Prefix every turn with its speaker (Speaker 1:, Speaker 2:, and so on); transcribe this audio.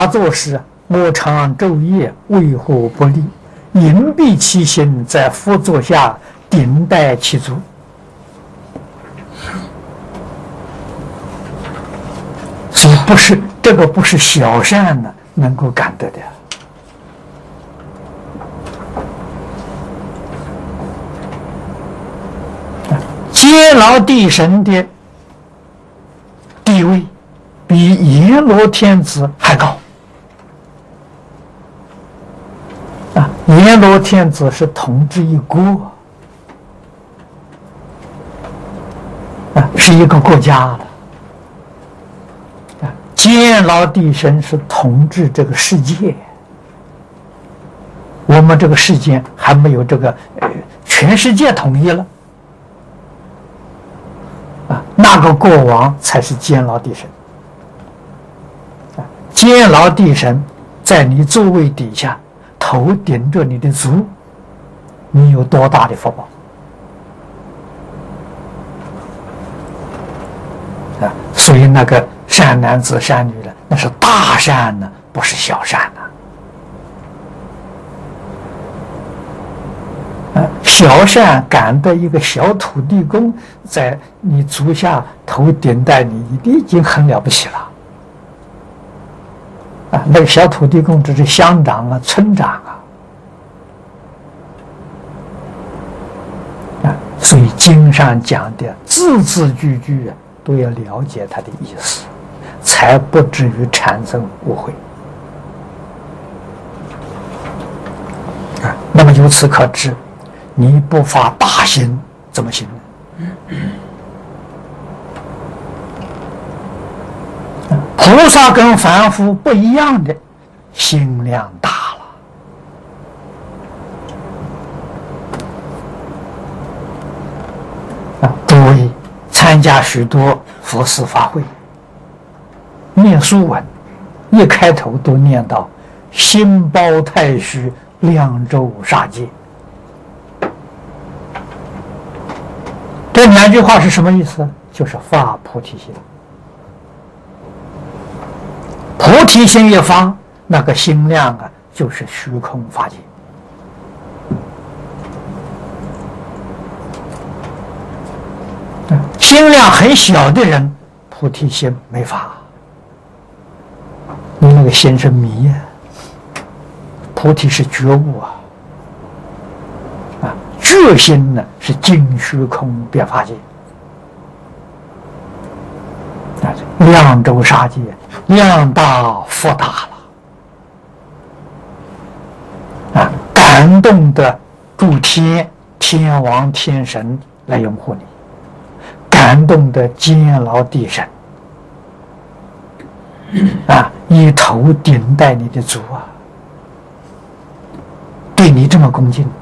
Speaker 1: 作时，我常昼夜为祸不利，隐蔽其心，在佛座下顶戴其足。所以这个不是小善呢能够感得的。阶牢地神的地位比阎罗天子还高。阎罗天子是统治一国，是一个国家了。阶牢地神是统治这个世界，我们这个世界还没有这个全世界统一了。那个国王才是监牢地神。监牢地神在你座位底下，头顶着你的足，你有多大的福报所以那个善男子善女人，那是大善呢，不是小善小善感得一个小土地公在你足下头顶戴你，已经很了不起了。那个小土地公只是乡长啊、村长所以经上讲的字字句句都要了解它的意思，才不至于产生误会。那么由此可知，你不发大心怎么行呢？菩萨跟凡夫不一样的，心量大了。诸位参加许多佛事法会，念书文，一开头都念到心包太虚，量周杀戒。这两句话是什么意思？就是发菩提心。菩提心一发，那个心量就是虚空法界。心量很小的人，菩提心没发，你那个心是迷菩提是觉悟觉心呢是尽虚空遍法界。量周杀戒，量大福大了感动的诸天王天神来拥护你，感动的监牢地神一头顶戴你的足对你这么恭敬。